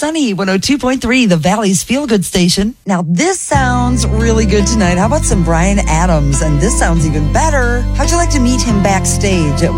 Sunny 102.3, the Valley's Feel Good Station. Now, this sounds really good tonight. How about some Bryan Adams? And this sounds even better. How'd you like to meet him backstage at